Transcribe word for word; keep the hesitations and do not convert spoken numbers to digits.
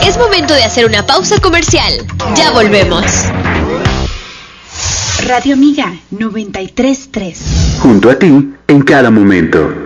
Es momento de hacer una pausa comercial. Ya volvemos. Radio Amiga noventa y tres punto tres. Junto a ti en cada momento.